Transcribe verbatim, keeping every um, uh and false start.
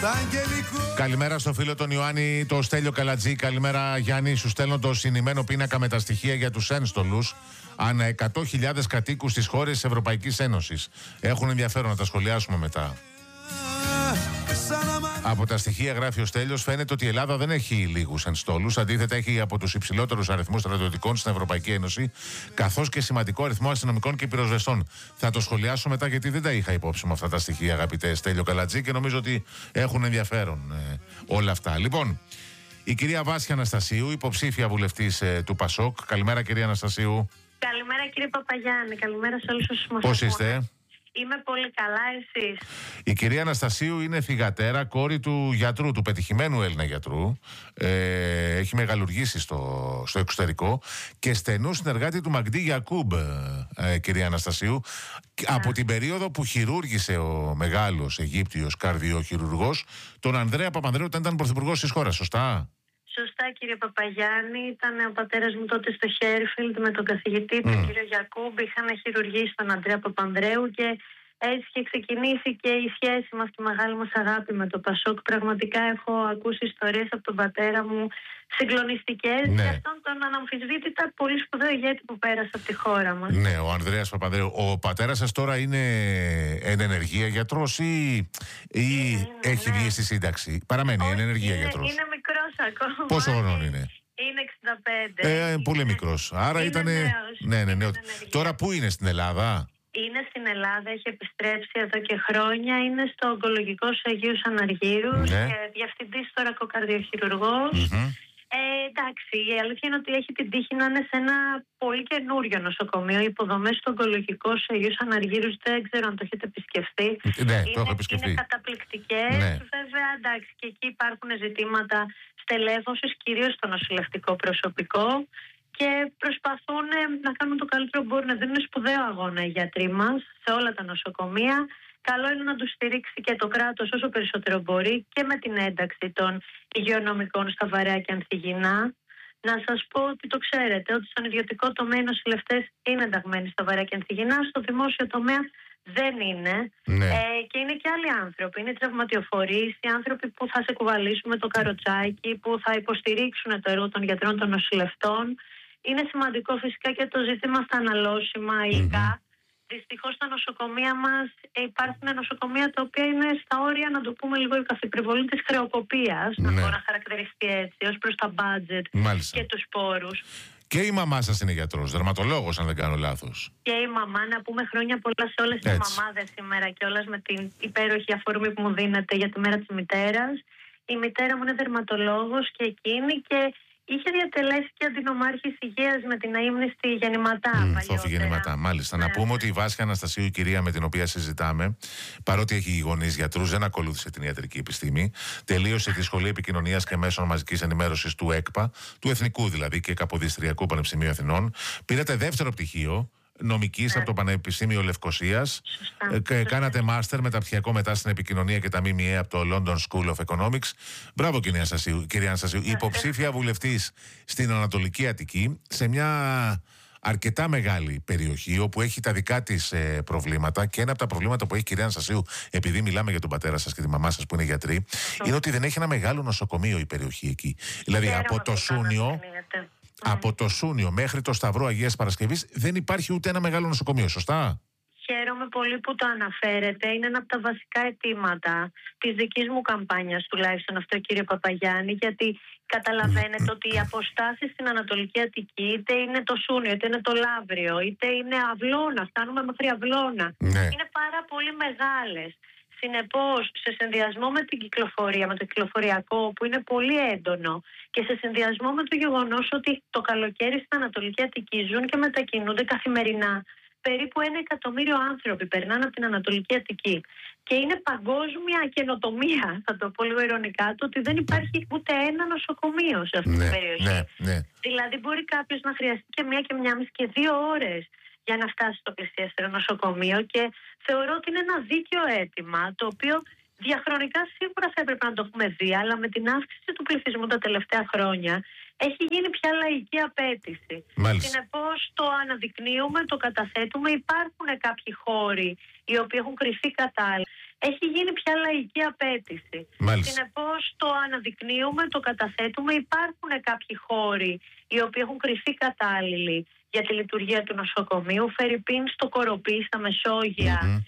Καλημέρα στο φίλο τον Ιωάννη, το Στέλιο Καλατζή. Καλημέρα Γιάννη, σου στέλνω το συνημμένο πίνακα με τα στοιχεία για τους ένστολους ανά εκατό χιλιάδες κατοίκους στις χώρες της Ευρωπαϊκής Ένωσης. Έχουν ενδιαφέρον να τα σχολιάσουμε μετά. Από τα στοιχεία, γράφει ο Στέλιος, φαίνεται ότι η Ελλάδα δεν έχει λίγους ενστόλους. Αντίθετα, έχει από τους υψηλότερους αριθμούς στρατιωτικών στην Ευρωπαϊκή Ένωση, καθώς και σημαντικό αριθμό αστυνομικών και πυροσβεστών. Θα το σχολιάσω μετά, γιατί δεν τα είχα υπόψη μου αυτά τα στοιχεία, αγαπητέ Στέλιο Καλατζή, και νομίζω ότι έχουν ενδιαφέρον ε, όλα αυτά. Λοιπόν, η κυρία Βάσια Αναστασίου, υποψήφια βουλευτής ε, του Πασόκ. Καλημέρα, κυρία Αναστασίου. Καλημέρα, κύριε Παπαγιάννη. Καλημέρα σε όλους όσους μας Πώς είστε? Είμαι πολύ καλά, εσείς? Η κυρία Αναστασίου είναι θυγατέρα, κόρη του γιατρού, του πετυχημένου Έλληνα γιατρού. Ε, έχει μεγαλουργήσει στο, στο εξωτερικό και στενού συνεργάτη του Μαγντή Γιακούμπ, ε, κυρία Αναστασίου. Yeah. Από την περίοδο που χειρούργησε ο μεγάλος Αιγύπτιος καρδιοχειρουργός τον Ανδρέα Παπανδρέου όταν ήταν πρωθυπουργός της χώρας, σωστά? Σωστά, κύριε Παπαγιάννη. Ήταν ο πατέρας μου τότε στο Χέρφιλντ με τον καθηγητή mm. τον κύριο Γιακούμπ. Είχαν χειρουργήσει τον Ανδρέα Παπανδρέου και έτσι και ξεκινήθηκε η σχέση μας και η μεγάλη μας αγάπη με το Πασόκ. Πραγματικά έχω ακούσει ιστορίες από τον πατέρα μου συγκλονιστικές ναι. και αυτόν τον αναμφισβήτητα πολύ σπουδαίο ηγέτη που πέρασε από τη χώρα μας. Ναι, ο Ανδρέας Παπανδρέου. Ο πατέρας σας τώρα είναι εν ενεργεία γιατρός ή, ή είναι, έχει ναι. βγει στη σύνταξη? Παραμένει εν ενεργεία είναι, γιατρός? Είναι μικρός ακόμα. Πόσο χρονών είναι? Είναι εξήντα πέντε. Ε, πολύ μικρός. Άρα είναι ήταν. Ναι, ναι, ναι. Τώρα πού είναι, στην Ελλάδα? Είναι στην Ελλάδα, έχει επιστρέψει εδώ και χρόνια. Είναι στο ογκολογικό του Αγίου Αναργύρους ναι. και διευθυντής θωρακοκαρδιοχειρουργός. Mm-hmm. Ε, εντάξει, η αλήθεια είναι ότι έχει την τύχη να είναι σε ένα πολύ καινούριο νοσοκομείο. Οι υποδομές του ογκολογικού του Αγίου Αναργύρους, δεν ξέρω αν το έχετε επισκεφτεί. Ναι, είναι, το έχω επισκεφτεί. Είναι καταπληκτικές. Ναι. Βέβαια, εντάξει, και εκεί υπάρχουν ζητήματα στελέχωσης, κυρίως στο νοσηλευτικό προσωπικό. Και προσπαθούν να κάνουν το καλύτερο που μπορούν. Δεν είναι σπουδαίο αγώνα οι γιατροί μας σε όλα τα νοσοκομεία. Καλό είναι να τους στηρίξει και το κράτος όσο περισσότερο μπορεί και με την ένταξη των υγειονομικών στα βαρέα και ανθυγιεινά. Να σας πω ότι το ξέρετε, ότι στον ιδιωτικό τομέα οι νοσηλευτές είναι ενταγμένοι στα βαρέα και ανθυγιεινά, στο δημόσιο τομέα δεν είναι. Ναι. Ε, και είναι και άλλοι άνθρωποι. Είναι τραυματιοφορείς, οι άνθρωποι που θα σε κουβαλήσουν με το καροτσάκι, που θα υποστηρίξουν το έργο των γιατρών, των νοσηλευτών. Είναι σημαντικό φυσικά και το ζήτημα στα αναλώσιμα υλικά. Mm-hmm. Δυστυχώς στα νοσοκομεία μας υπάρχουν νοσοκομεία τα οποία είναι στα όρια, να το πούμε λίγο η καθυπριβολή της χρεοκοπίας, ναι. να μπορεί να χαρακτηριστεί έτσι, ως προς τα budget Μάλιστα. και τους πόρους. Και η μαμά σας είναι γιατρός, δερματολόγος αν δεν κάνω λάθος. Και η μαμά, να πούμε χρόνια πολλά σε όλες τις μαμάδες σήμερα και όλες με την υπέροχη αφορμή που μου δίνετε για τη μέρα της μητέρας. Η μητέρα μου είναι δερματολόγος και εκείνη και είχε διατελέσει και αντινομάρχης υγείας με την αείμνηστη Γεννηματά. Mm, Σόφη Γεννηματά, μάλιστα. Ναι. Να πούμε ότι η Βάσια Αναστασίου, η κυρία με την οποία συζητάμε, παρότι έχει γονείς γιατρούς, δεν ακολούθησε την ιατρική επιστήμη. Τελείωσε τη Σχολή Επικοινωνίας και Μέσων Μαζικής Ενημέρωσης του ΕΚΠΑ, του Εθνικού δηλαδή και Καποδιστριακού Πανεπιστημίου Αθηνών. Πήρατε δεύτερο πτυχίο νομικής yeah. από το Πανεπιστήμιο Λευκωσίας. Ε, κάνατε μάστερ μεταπτυχιακό μετά στην επικοινωνία και τα ΜΜΕ από το London School of Economics. Μπράβο, κυρία Αναστασίου. Κυρία Αναστασίου, yeah. υποψήφια βουλευτής στην Ανατολική Αττική, σε μια αρκετά μεγάλη περιοχή όπου έχει τα δικά της ε, προβλήματα, και ένα από τα προβλήματα που έχει, κυρία Αναστασίου, επειδή μιλάμε για τον πατέρα σας και τη μαμά σας που είναι γιατροί, yeah. είναι ότι δεν έχει ένα μεγάλο νοσοκομείο η περιοχή εκεί. Δηλαδή yeah. από το Σούνιο. Από το Σούνιο μέχρι το Σταυρό Αγίας Παρασκευής δεν υπάρχει ούτε ένα μεγάλο νοσοκομείο, σωστά? Χαίρομαι πολύ που το αναφέρετε. Είναι ένα από τα βασικά αιτήματα της δικής μου καμπάνιας, τουλάχιστον αυτό, κύριε Παπαγιάννη, γιατί καταλαβαίνετε ότι οι αποστάσεις στην Ανατολική Αττική, είτε είναι το Σούνιο, είτε είναι το Λαύριο, είτε είναι Αυλώνα, φτάνουμε μέχρι Αυλώνα, ναι. είναι πάρα πολύ μεγάλες. Συνεπώς, σε συνδυασμό με την κυκλοφορία, με το κυκλοφοριακό που είναι πολύ έντονο, και σε συνδυασμό με το γεγονός ότι το καλοκαίρι στην Ανατολική Αττική ζουν και μετακινούνται καθημερινά περίπου ένα εκατομμύριο άνθρωποι περνάνε από την Ανατολική Αττική. Και είναι παγκόσμια καινοτομία, θα το πω λίγο ειρωνικά, το ότι δεν υπάρχει ούτε ένα νοσοκομείο σε αυτή ναι, την περιοχή. Ναι, ναι. Δηλαδή, μπορεί κάποιος να χρειαστεί και μία και μία μισή και δύο ώρες για να φτάσει στο πλησιέστερο νοσοκομείο. Και θεωρώ ότι είναι ένα δίκαιο αίτημα, το οποίο διαχρονικά σίγουρα θα έπρεπε να το έχουμε δει, αλλά με την αύξηση του πληθυσμού τα τελευταία χρόνια έχει γίνει πια λαϊκή απέτηση. Συνεπώς το αναδεικνύουμε, το καταθέτουμε. Υπάρχουν κάποιοι χώροι οι οποίοι έχουν κρυφεί κατάλληλα. έχει γίνει πια λαϊκή απέτηση. Συνεπώς το αναδεικνύουμε, το καταθέτουμε. Υπάρχουν κάποιοι χώροι οι οποίοι έχουν κριθεί κατάλληλοι για τη λειτουργία του νοσοκομείου. Φερρυπίν στο Κοροπή, στα Μεσόγεια, mm-hmm.